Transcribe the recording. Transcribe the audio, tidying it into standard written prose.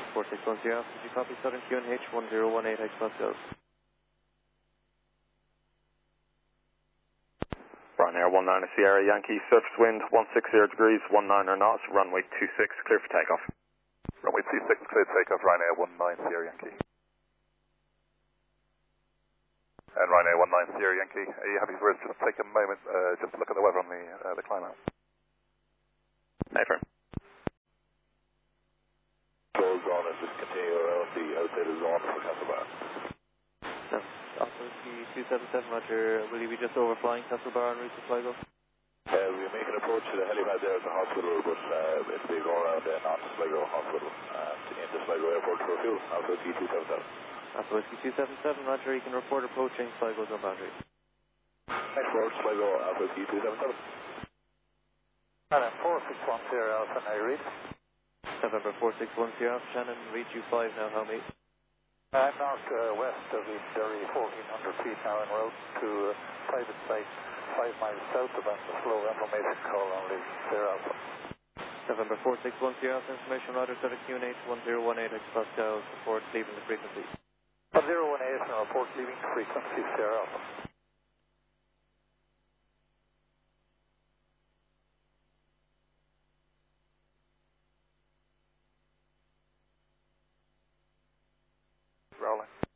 4610, did you copy Southern QNH 1018 X Pascal? Ryanair 19 Sierra Yankee, surface wind 160 degrees, 19 knots, runway 26, clear for takeoff. Runway 26, clear to takeoff, Ryanair 19 Sierra Yankee. And Ryanair 19 Sierra Yankee, are you happy for us to just take a moment just to look at the weather on the climb out? Affirm. Control's on and just continue around the outside of zone for Castlebar. Alpha Whiskey 277, Roger. Will you be just overflying Castlebar en route to Sligo? We make an approach to the helipad there at the hospital, but if they go around not to Sligo Hospital and into Sligo Airport for fuel, Alpha Whiskey 277. Alpha Whiskey 277, Roger. You can report approaching Sligo zone boundary. Export Sligo Alpha Whiskey 277. And then 4610 Alpha, now read. November 4610, Shannon, read you 5 now, how many? I'm north-west of East Derry, 1400 feet now en route to private site 5 miles south of the slow information call only, clear Alpha. November 4610, Alpha information, Roger, Southern QNH 1018 X Pascal, report leaving the frequency. 018 and report leaving the frequency, clear Alpha. Rolling.